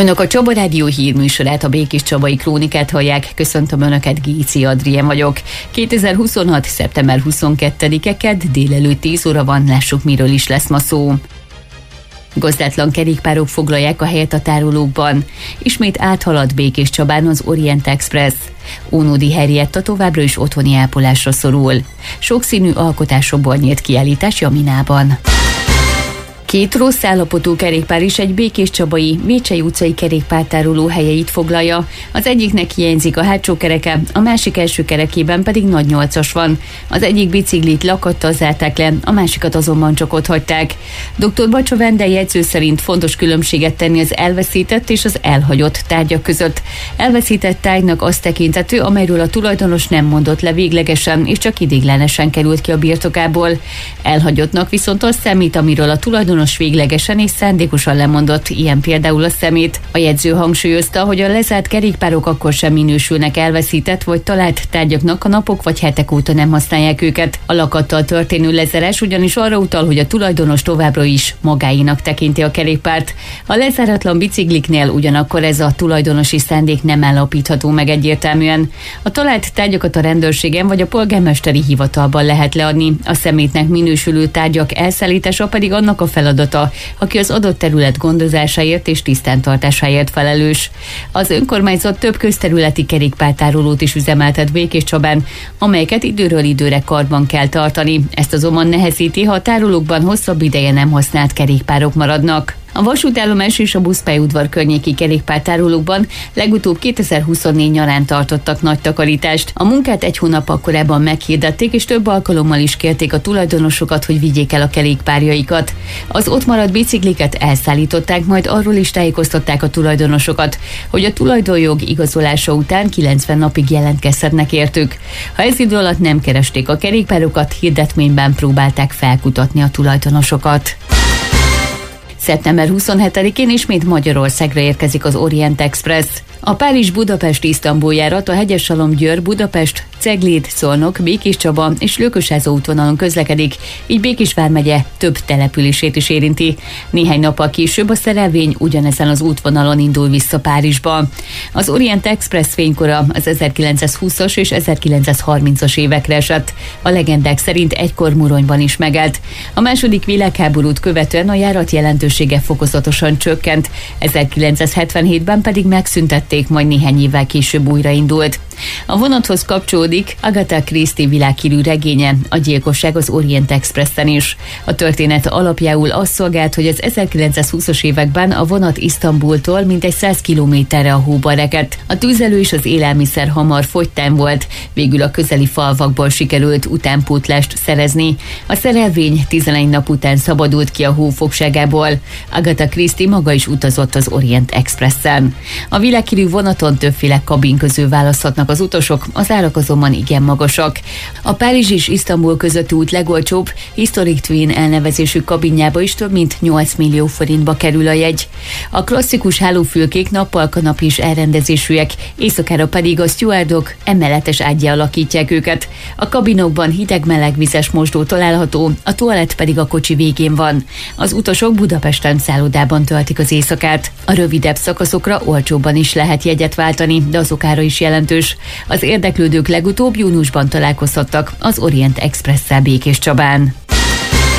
Önök a Csaba Rádió hírműsorát, a Békés Csabai Krónikát hallják. Köszöntöm Önöket, Géci Adrien vagyok. 2026. szeptember 22-e kedd, délelőtt 10 óra van, lássuk miről is lesz ma szó. Gazdátlan kerékpárok foglalják a helyet a tárolókban. Ismét áthalad Békés Csabán az Orient Express. Ónodi Henrietta továbbra is otthoni ápolásra szorul. Sokszínű alkotásokból nyílt kiállítás Jaminában. Két rossz állapotú kerékpár is egy békéscsabai Vécsei utcai kerékpártároló helyeit foglalja. Az egyiknek hiányzik a hátsó kereke, a másik első kerekében pedig nagy 8-as van. Az egyik biciklit lakattal zárták le, a másikat azonban csak ott hagyták. Dr. Bacsa Vendel jegyző szerint fontos különbséget tenni az elveszített és az elhagyott tárgyak között. Elveszített tárgynak az tekintető, amelyről a tulajdonos nem mondott le véglegesen és csak ideiglenesen került ki a birtokából. Elhagyottnak viszont az számít, amiről a tulajdonos véglegesen és szándékosan lemondott, ilyen például a szemét. A jegyző hangsúlyozta, hogy a lezárt kerékpárok akkor sem minősülnek elveszített vagy talált tárgyaknak, a napok vagy hetek óta nem használják őket. A lakattal történő lezárás ugyanis arra utal, hogy a tulajdonos továbbra is magáinak tekinti a kerékpárt. A lezáratlan bicikliknél ugyanakkor ez a tulajdonosi szándék nem állapítható meg egyértelműen. A talált tárgyakat a rendőrségen vagy a polgármesteri hivatalban lehet leadni. A szemétnek minősülő tárgyak elszállítása pedig annak a feladata, aki az adott terület gondozásáért és tisztántartásáért felelős. Az önkormányzat több közterületi kerékpártárolót is üzemeltet Békéscsabán, amelyeket időről időre karban kell tartani. Ezt azonban nehezíti, ha a tárolókban hosszabb ideje nem használt kerékpárok maradnak. A vasútállomás és a buszpályaudvar környéki kerékpártárolókban legutóbb 2024 nyarán tartottak nagy takarítást. A munkát egy hónappal korábban meghirdették, és több alkalommal is kérték a tulajdonosokat, hogy vigyék el a kerékpárjaikat. Az ott maradt bicikliket elszállították, majd arról is tájékoztatták a tulajdonosokat, hogy a tulajdonjog igazolása után 90 napig jelentkezhetnek értük. Ha ez idő alatt nem keresték a kerékpárokat, hirdetményben próbálták felkutatni a tulajdonosokat. Szeptember 27-én ismét Magyarországra érkezik az Orient Express. A Párizs-Budapest-Isztambul járat a Hegyes-Salom-Győr, Budapest, Cegléd, Szolnok, Békéscsaba és Lőkösázó útvonalon közlekedik, így Békés vármegye több települését is érinti. Néhány nappal később a szerelvény ugyanezen az útvonalon indul vissza Párizsba. Az Orient Express fénykora az 1920-as és 1930-as évekre esett. A legendák szerint egykor Muronyban is megállt. A második világháborút követően a járat jelentősége fokozatosan csökkent, 1977-ben pedig megszüntették, majd néhány évvel később újraindult. A vonathoz kapcsolódik Agatha Christie világhírű regénye, A gyilkosság az Orient Expressen is. A történet alapjául az szolgált, hogy az 1920-as években a vonat Isztambultól mintegy 100 kilométerre a hóba rekedt. A tüzelő és az élelmiszer hamar fogytán volt, végül a közeli falvakból sikerült utánpótlást szerezni. A szerelvény 11 nap után szabadult ki a hó fogságából. Agatha Christie maga is utazott az Orient Expressen. A világhírű vonaton többféle kabin közül választhatnak az utasok, az árak azonban igen magasak. A Párizs és Isztambul közötti út legolcsóbb, Historic Twin elnevezésű kabinjába is több mint 8 millió forintba kerül a jegy. A klasszikus hálófülkék nappal kanapés elrendezésűek, éjszakára pedig a stewardok emeletes ággyal alakítják őket. A kabinokban hideg-meleg vizes mosdó található, a toalett pedig a kocsi végén van. Az utasok Budapesten szállodában töltik az éjszakát. A rövidebb szakaszokra olcsóbban is lehet jegyet váltani, de azok ára is jelentős. Az érdeklődők legutóbb júniusban találkozhattak az Orient Expresszel Békéscsabán.